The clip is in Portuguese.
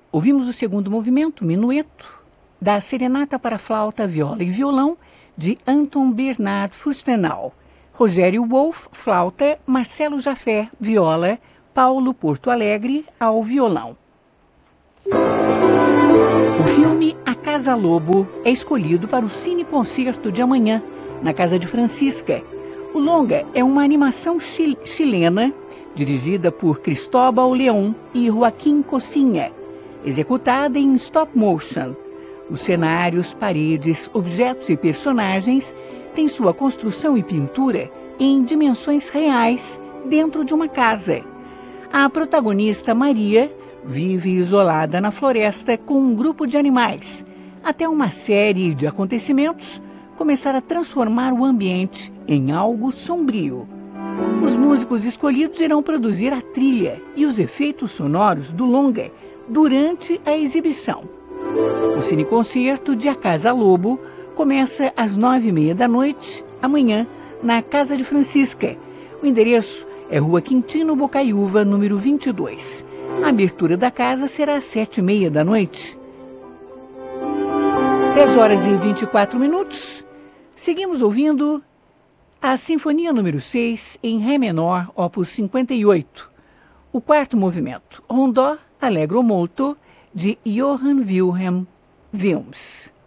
Ouvimos o segundo movimento, Minueto, da Serenata para Flauta, Viola e Violão, de Anton Bernhard Fürstenau. Rogério Wolff, flauta, Marcelo Jafé, viola, Paulo Porto Alegre, ao violão. O filme A Casa Lobo é escolhido para o cineconcerto de amanhã, na Casa de Francisca. O longa é uma animação chilena, dirigida por Cristóbal León e Joaquim Cocinha, executada em stop motion. Os cenários, paredes, objetos e personagens têm sua construção e pintura em dimensões reais dentro de uma casa. A protagonista, Maria, vive isolada na floresta com um grupo de animais, até uma série de acontecimentos começar a transformar o ambiente em algo sombrio. Os músicos escolhidos irão produzir a trilha e os efeitos sonoros do longa durante a exibição. O cineconcerto de A Casa Lobo começa às 9h30 da noite, amanhã, na Casa de Francisca. O endereço é Rua Quintino Bocaiúva, número 22. A abertura da casa será às 7h30 da noite. 10h24. Seguimos ouvindo a Sinfonia número 6 em Ré menor, opus 58. O quarto movimento, Rondó Allegro molto, de Johann Wilhelm Wilms.